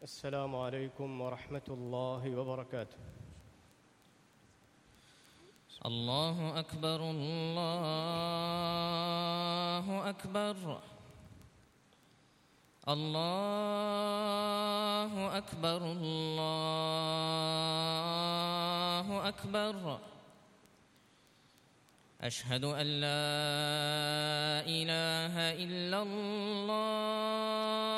السلام عليكم ورحمة الله وبركاته. الله أكبر الله أكبر الله أكبر الله أكبر. أشهد أن لا إله إلا الله